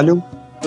الو،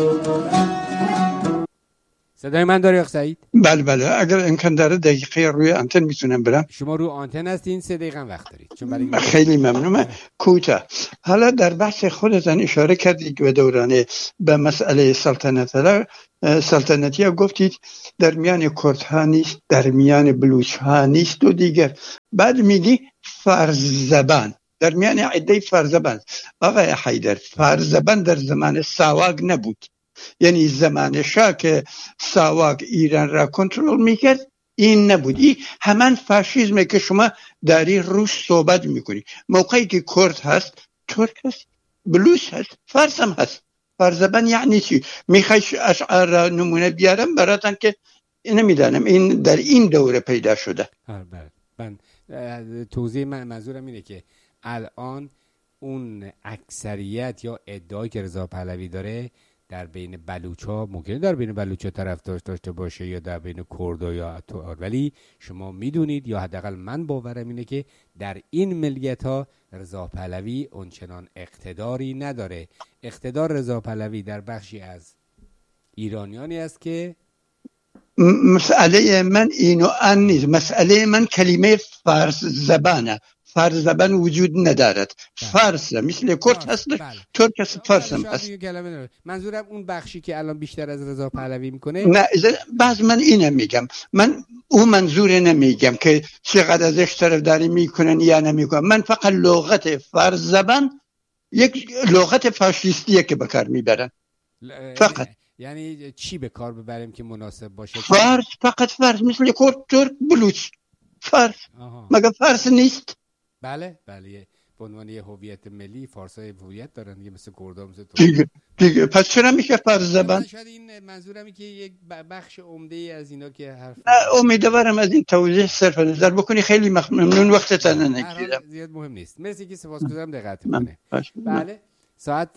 صدای من داری آقا سعید؟ بله اگر امکان داره دقیقه روی آنتن میتونم برم. شما رو آنتن هستین، 3 دقیقه وقت دارید. چون برای خیلی ممنونم. کوتاه. حالا در بحث خودتان اشاره کردید به دوران به مسئله سلطنتی ها گفتید در میان کردها نیست، در میان بلوچ ها نیست و دیگر. بعد میگی فرزبان، در میان عده فرزبان. آقای حیدر، فرزبان در زمان ساواک نبود، یعنی زمان شاه که ساواک ایران را کنترل میکرد این نبود. این همان فاشیزمه که شما داری روش صحبت میکنی. موقعی که کرد هست، ترک هست، بلوچ هست، فارس هم هست. فرزبان یعنی چی؟ میخوای اشعار نمونه بیارم براتون که نمیدانم این در این دوره پیدا شده. من توضیح منظورم اینه که الان اون اکثریت یا ادعایی که رضا پهلوی داره در بین بلوچ‌ها ممکنه در بین بلوچ‌ها طرفدار داشته باشه یا در بین کردها یا اتوار، ولی شما میدونید یا حداقل من باورم اینه که در این ملیت‌ها رضا پهلوی اونچنان اقتداری نداره. اقتدار رضا پهلوی در بخشی از ایرانیانی است که مسئله من اینو ان نیست، مسئله من کلمه فارس زبانه. فارس زبان وجود ندارد. فارس مثل کرد هست، ترک هست، فارس هم هست. منظورم اون بخشی که الان بیشتر از رضا پهلوی میکنه. نه، بعض من اینم میگم، من اون منظور نمیگم که چقدر ازش طرفداری میکنن یا نمیکنن. من فقط لغت فارس زبان یک لغت فاشیستیه که به کار میبرن فقط. یعنی چی به کار ببریم که مناسب باشه؟ فارس، فقط فارس، مثل کرد، ترک، بلوچ. فارس. مگه فارس نیست؟ بله به عنوان یه هویت ملی فارس‌ها هویت دارن دیگه، مثل کردها، مثل دیگه پس چرا میشه فارس زبان؟ شاید این منظورمی که یک بخش عمده ای از اینا که حرف امیدوارم از این توضیح صرف نظر بکنی. خیلی ممنون، وقتت نگیرم. زیاد مهم نیست. مرسی که سپاسگزارم دقت کنه. بله، ساعت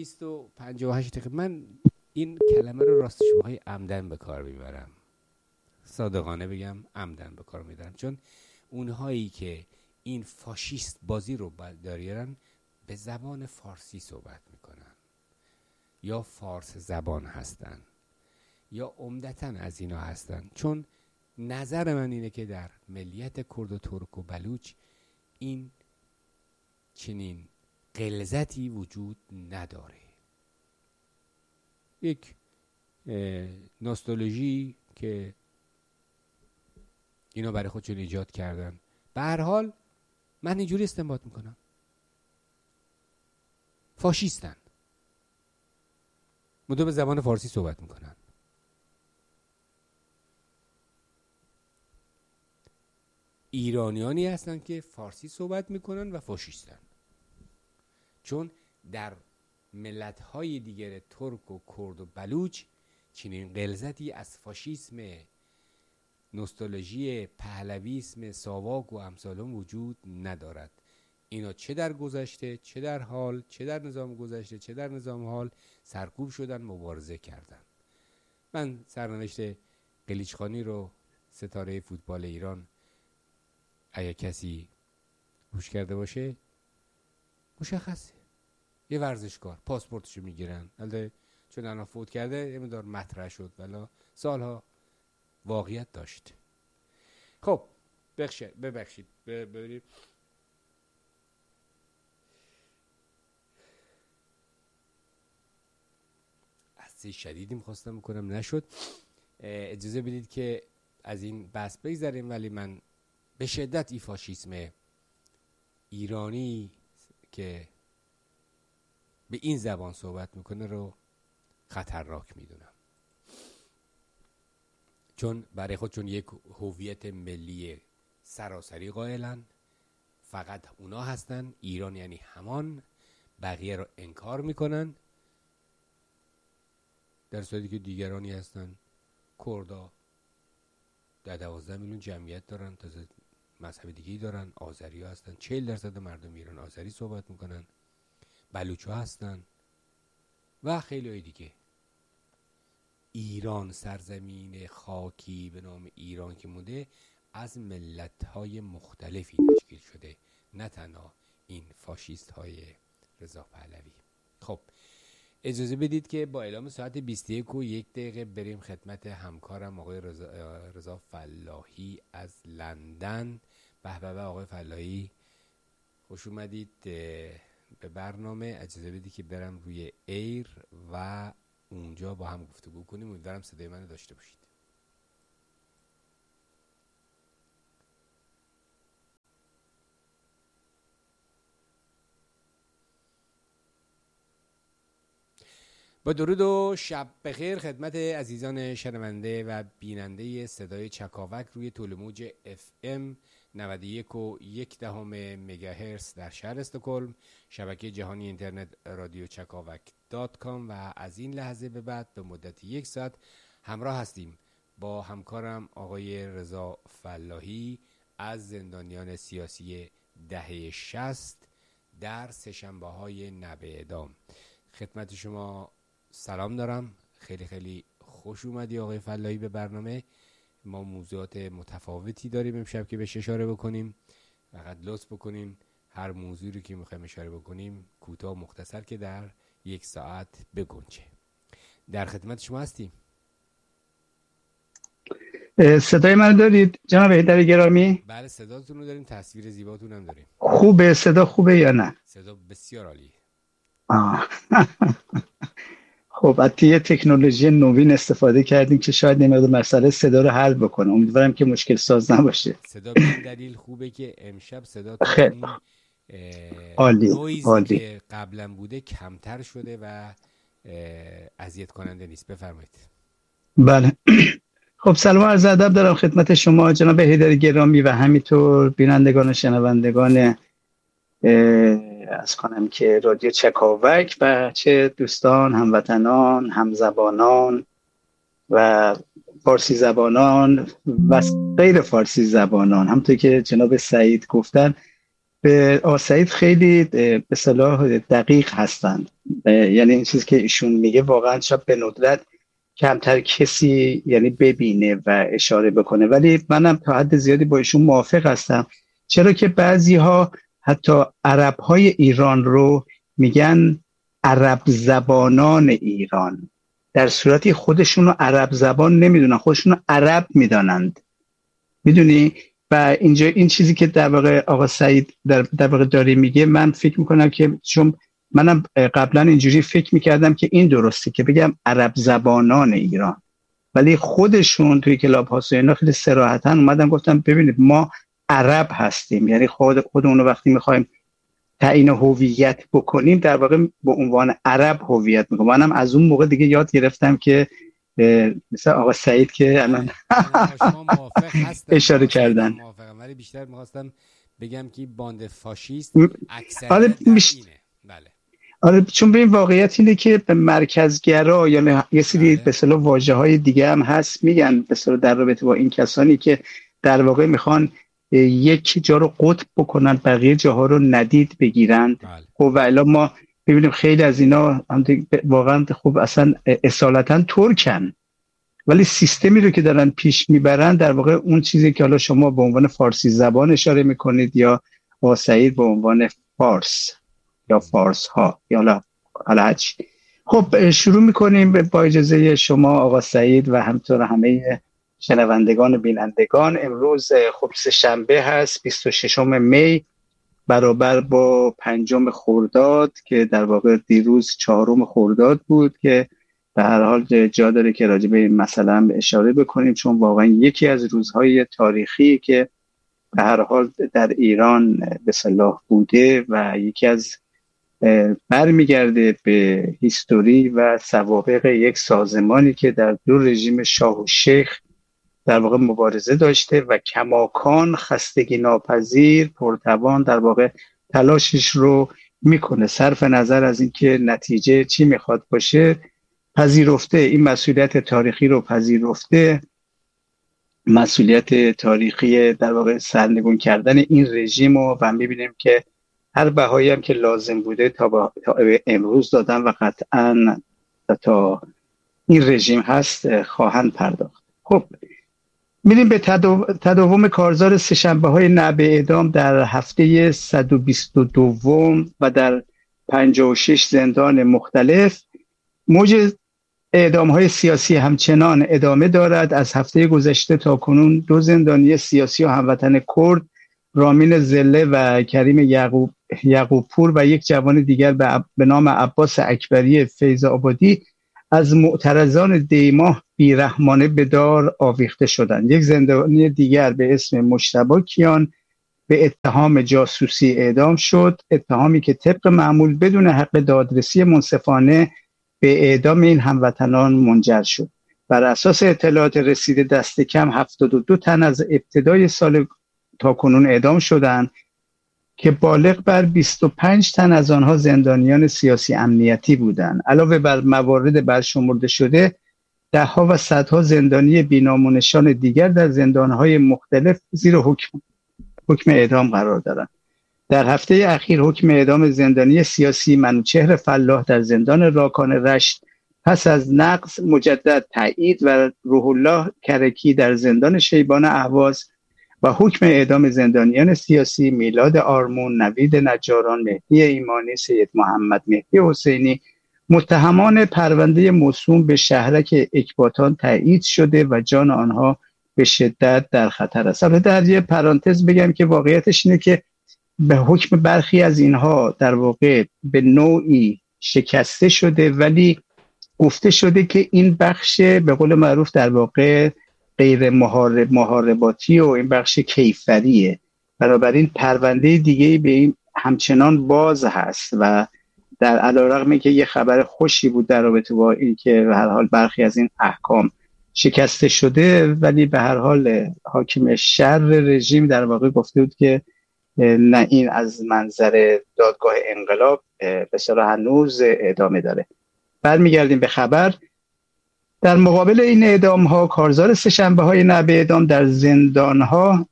20:58 من این کلمه رو راستش بخوای عمدن به کار میبرم. صادقانه بگم عمدن به کار میبرم، چون اونهایی که این فاشیست بازی رو دارن به زبان فارسی صحبت میکنن یا فارس زبان هستن یا عمدتاً از اینا هستن. چون نظر من اینه که در ملیت کرد و ترک و بلوچ این چنین غلظتی وجود نداره. یک نوستالژی که اینا برای خودشون ایجاد کردن. به هر حال من اینجوری استنباط میکنم فاشیستن، مدام به زبان فارسی صحبت میکنن. ایرانیانی هستن که فارسی صحبت میکنن و فاشیستن، چون در ملت‌های دیگر ترک و کرد و بلوچ چنین غلظتی از فاشیسم، نوستالژی پهلویسم، ساواک و امثالهم وجود ندارد. اینا چه در گذشته، چه در حال، چه در نظام گذشته، چه در نظام حال سرکوب شدن، مبارزه کردن. من سرنوشت قلیچخانی رو، ستاره فوتبال ایران، اگه کسی گوش کرده باشه مشخصه، یه ورزشکار پاسپورتشو میگیرن، البته چون الان فوت کرده یه مقدار مطرح شد ولی سالها واقعیت داشت. خب ببخشید بریم. از شدیدی میخواستم بکنم نشد. اجازه بدید که از این بحث بگذریم، ولی من به شدت این فاشیسم ایرانی که به این زبان صحبت میکنه رو خطرناک میدونم، چون برای خودشون یک هویت ملی سراسری قائلن. فقط اونا هستن، ایران یعنی همان، بقیه رو انکار میکنن، در صورتی که دیگرانی هستن. کردا 12 میلیون جمعیت دارن، تازه مذهب دیگه‌ای دارن. آذری ها هستن، 40% مردم ایران آذری صحبت میکنن. بلوچ ها هستن و خیلی های دیگه. ایران سرزمین خاکی به نام ایران که مونده از ملت‌های مختلفی تشکیل شده، نه تنها این فاشیست های رضا پهلوی. خب اجازه بدید که با اعلام ساعت 21:01 بریم خدمت همکارم آقای رضا فلاحی از لندن. به به آقای فلاحی، خوش اومدید به برنامه. اجازه بدید که برم روی ایر و اونجا با هم گفتگو کنیم. امیدوارم صدای منو داشته باشید. با درود و شب بخیر خدمت عزیزان شنونده و بیننده صدای چکاوک روی طول موج FM 91.1 مگاهرتز در شهر استکهلم، شبکه جهانی اینترنت رادیو چکاوک.com و از این لحظه به بعد به مدت 1 ساعت همراه هستیم با همکارم آقای رضا فلاحی از زندانیان سیاسی دهه 60 در سه‌شنبه‌های نبع-اعدام. خدمت شما سلام دارم. خیلی خیلی خوش اومدی آقای فلاحی به برنامه. ما موضوعات متفاوتی داریم امشب که بهش اشاره بکنیم. فقط لطف بکنین هر موضوعی رو که میخوایم اشاره بکنیم کوتاه و مختصر که در 1 ساعت بگنجه. در خدمت شما هستیم. صدای من دارید جناب حیدر گرامی؟ بله صداتون رو داریم، تصویر زیباتون هم داریم. خوبه صدا خوبه یا نه؟ صدا بسیار عالی. خب از یه تکنولوژی نوین استفاده کردیم که شاید نمیاد مسئله صدا رو حل بکنه. امیدوارم که مشکل ساز نباشه. صدا به این دلیل خوبه که امشب صداتون خیلی نویزی که قبلا بوده کمتر شده و اذیت کننده نیست. بفرمایید. بله. خب سلام عرض ادب دارم خدمت شما جناب حیدر گرامی و همینطور بینندگان و شنوندگان از کنم که رادیو چکاوک و چه دوستان، هموطنان، همزبانان و فارسی زبانان و غیر فارسی زبانان. همونطور که جناب سعید گفتن، به سعید خیلی به اصطلاح دقیق هستند. یعنی این چیزی که ایشون میگه واقعا شاید به ندرت کمتر کسی یعنی ببینه و اشاره بکنه، ولی منم تا حد زیادی با ایشون موافق هستم. چرا که بعضی ها حتی عرب های ایران رو میگن عرب زبانان ایران، در صورتی خودشون رو عرب زبان نمیدونن، خودشون رو عرب میدانند. میدونی؟ و اینجا این چیزی که در واقع آقا سعید در واقع داره میگه، من فکر میکنم که چون منم قبلا اینجوری فکر میکردم که این درسته که بگم عرب زبانان ایران، ولی خودشون توی کلاب هاوس اینا خیلی صراحتاً اومدن گفتم ببینید ما عرب هستیم. یعنی خودمون رو وقتی میخوایم تعیین هویت بکنیم در واقع به عنوان عرب هویت میکنیم. منم از اون موقع دیگه یاد گرفتم که مثل آقا سعید که الان اشاره کردن. موافقم، ولی بیشتر می‌خواستم بگم که باند فاشیست اکثریت اینه. بله. آره چون به این واقعیت اینه که مرکزگرا یعنی یه سری به اصطلاح واژه‌های دیگه هم هست میگن به اصطلاح در رابطه با این کسانی که در واقع میخوان یک جا رو قطب بکنن بقیه جاها رو ندید بگیرند. خب و الا ما ببینیم خیلی از اینا واقعا خب اصلا اصالتا ترکن، ولی سیستمی رو که دارن پیش میبرن در واقع اون چیزی که حالا شما به عنوان فارسی زبان اشاره میکنید یا با سعید به عنوان فارس یا فارس ها یا حالا خب شروع میکنیم با اجازه شما آقا سعید و همینطور همه شنوندگان و بینندگان. امروز خب سه‌شنبه هست 26 می برابر با 5 خرداد که در واقع دیروز 4 خرداد بود که به هر حال جا داره که راجع به این مسئله هم اشاره بکنیم، چون واقعا یکی از روزهای تاریخی که به هر حال در ایران به صلاح بوده و یکی از برمیگرده به هیستوری و سوابق یک سازمانی که در دو رژیم شاه و شیخ در واقع مبارزه داشته و کماکان خستگی ناپذیر پرتوان در واقع تلاشش رو میکنه، صرف نظر از اینکه نتیجه چی میخواد باشه پذیرفته، این مسئولیت تاریخی رو پذیرفته، مسئولیت تاریخی در واقع سرنگون کردن این رژیم و میبینیم که هر بهایی هم که لازم بوده تا امروز دادن و قطعاً تا این رژیم هست خواهند پرداخت. خب میریم به تداوم کارزار سه‌شنبه‌های نبع-اعدام در هفته 122 و در 56 زندان مختلف موج اعدام‌های سیاسی همچنان ادامه دارد. از هفته گذشته تا کنون 2 زندانی سیاسی و هموطن کرد، رامین زله و کریم یعقوبپور و یک جوان دیگر به نام عباس اکبری فیض آبادی از معترضان دیماه بیرحمانه به دار آویخته شدند. یک زندانی دیگر به اسم مجتبی کیان به اتهام جاسوسی اعدام شد، اتهامی که طبق معمول بدون حق دادرسی منصفانه به اعدام این هموطنان منجر شد. بر اساس اطلاعات رسیده دست کم 72 تن از ابتدای سال تا کنون اعدام شدند که بالغ بر 25 تن از آنها زندانیان سیاسی امنیتی بودند. علاوه بر موارد برشمرده شده، دهها و صدها زندانی بی‌نام و نشان دیگر در زندان‌های مختلف زیر حکم اعدام قرار دارند. در هفته اخیر حکم اعدام زندانی سیاسی منوچهر فلاح در زندان راکان رشت پس از نقض مجدد تایید و روح الله کرکی در زندان شیبان اهواز و حکم اعدام زندانیان سیاسی میلاد آرمون، نوید نجاران، مهدی ایمانی، سید محمد مهدی حسینی متهمان پرونده موسوم به شهرک اکباتان تایید شده و جان آنها به شدت در خطر است. البته در یه پرانتز بگم که واقعیتش اینه که به حکم برخی از اینها در واقع به نوعی شکسته شده، ولی گفته شده که این بخش به قول معروف در واقع غیر محارباتی و این بخش کیفریه. بنابراین پرونده دیگه به این همچنان باز هست و در علیرغم اینکه یه خبر خوشی بود در رابطه با این که به هر حال برخی از این احکام شکسته شده، ولی به هر حال حاکم شر رژیم در واقع گفته بود که نه، این از منظر دادگاه انقلاب به اصطلاح هنوز ادامه داره. برمیگردیم به خبر. در مقابل این اعدام ها کارزار سه‌شنبه های نه به اعدام در زندان ها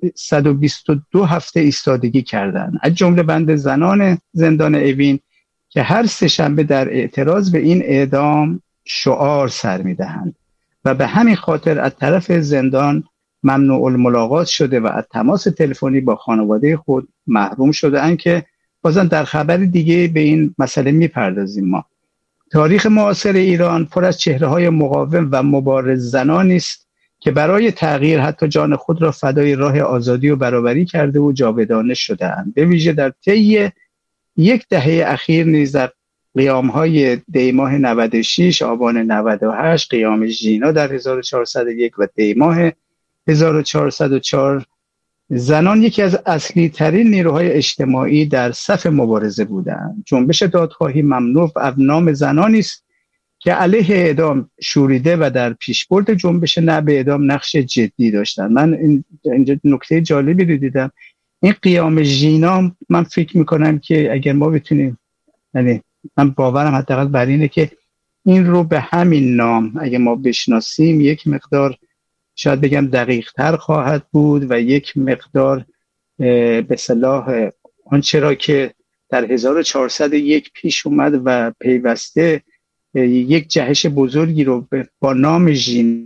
122 هفته ایستادگی کردند، از جمله بند زنان زندان اوین که هر سه‌شنبه در اعتراض به این اعدام شعار سر می‌دهند و به همین خاطر از طرف زندان ممنوع الملاقات شده و از تماس تلفنی با خانواده خود محروم شده‌اند که بازم در خبر دیگه به این مسئله می‌پردازیم. ما تاریخ معاصر ایران پر از چهره‌های مقاوم و مبارز زنانی است که برای تغییر حتی جان خود را فدای راه آزادی و برابری کرده و جاودانه شده‌اند. به ویژه در طی یک دهه اخیر نیز در قیام‌های دیماه 96، آبان 98، قیام ژینا در 1401 و دیماه 1404 زنان یکی از اصلی ترین نیروهای اجتماعی در صف مبارزه بودند. جنبش دادخواهی ممنوع و نام زنانی است که علیه اعدام شوریده و در پیشبرد جنبش نه به اعدام نقش جدی داشتند. من اینجا نکته جالبی رو دیدم. این قیام ژینا، من فکر میکنم که اگر ما بتونیم، یعنی من باورم حداقل بر اینه که این رو به همین نام اگر ما بشناسیم یک مقدار شاید بگم دقیق تر خواهد بود و یک مقدار به صلاح آنچه را که در 1401 پیش اومد و پیوسته یک جهش بزرگی رو با نام ژینا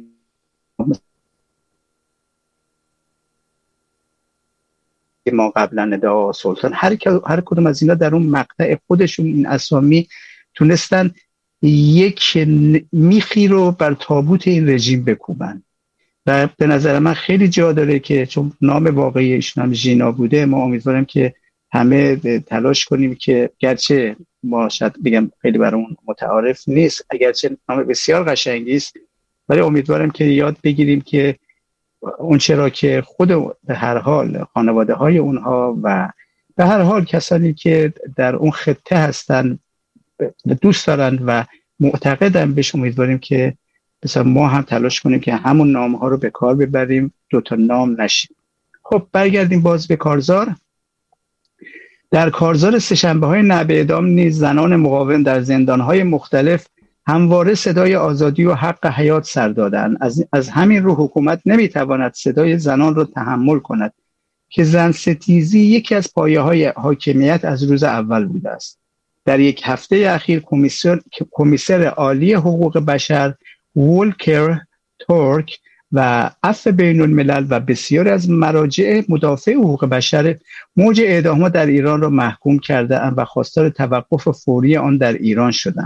ما قبلا نداء سلطان، هر کدوم از اینا در اون مقطع خودشون این اسامی تونستن یک میخی رو بر تابوت این رژیم بکوبن و به نظر من خیلی جا داره که چون نام واقعی ایشون هم ژینا بوده، ما امیدوارم که همه تلاش کنیم که گرچه ما شاید بگم خیلی برامون متعارف نیست، اگرچه نام بسیار قشنگی است، ولی امیدوارم که یاد بگیریم که اون چرا که خود به هر حال خانواده های اونها و به هر حال کسانی که در اون خطه هستن دوست دارن و معتقدن بهش، امیدواریم که مثلا ما هم تلاش کنیم که همون نام ها رو به کار ببریم، دوتا نام نشیم. خب برگردیم باز به کارزار. در کارزار سه‌شنبه های نه به اعدام نیز زنان مقاوم در زندان های مختلف همواره صدای آزادی و حق حیات سر دادند. از همین رو حکومت نمیتواند صدای زنان را تحمل کند که زن ستیزی یکی از پایه‌های حاکمیت از روز اول بوده است. در یک هفته اخیر کمیسر عالی حقوق بشر وولکر تورک و عفو بین الملل و بسیاری از مراجع مدافع حقوق بشر موج اعدامات در ایران را محکوم کرده‌اند و خواستار توقف فوری آن در ایران شدند.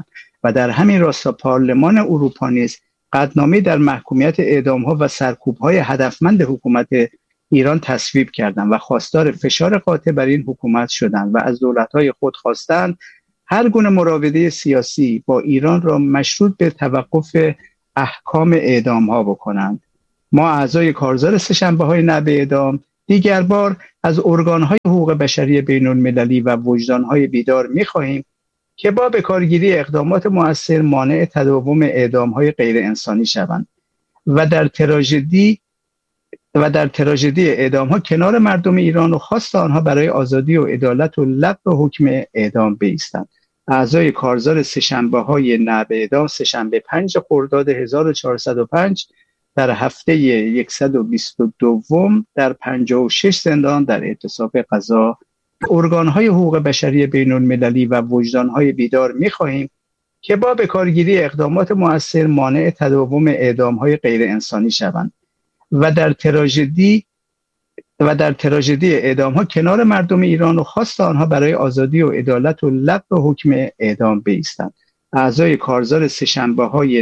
و در همین راستا پارلمان اروپا نیز قطعنامه‌ای در محکومیت اعدام‌ها و سرکوب‌های هدفمند حکومت ایران تصویب کردند و خواستار فشار قاطع بر این حکومت شدند و از دولت‌های خود خواستند هر گونه مراوده سیاسی با ایران را مشروط به توقف احکام اعدام‌ها بکنند. ما اعضای کارزار سه‌شنبه‌های نعب اعدام دیگر بار از ارگان‌های حقوق بشری بین‌المللی و وجدان‌های بیدار می‌خواهیم که با به کارگیری اقدامات مؤثر مانع تداوم اعدام‌های غیر انسانی شوند و در تراژدی اعدام‌ها کنار مردم ایران و خواست آنها برای آزادی و عدالت و لغو حکم اعدام بایستند. اعضای کارزار سه‌شنبه‌های نعب اعدام سه‌شنبه 5 خرداد 1405 در هفته 122 در 56 زندان در اعتصاب قضا ارگان‌های حقوق بشری بین‌المللی و وجدان‌های بیدار می‌خواهیم که با به کارگیری اقدامات مؤثر مانع تداوم اعدام‌های غیر انسانی شوند و در تراژدی اعدام‌ها کنار مردم ایران و خواست آنها برای آزادی و عدالت و لغو حکم اعدام بایستند. اعضای کارزار سه‌شنبه‌های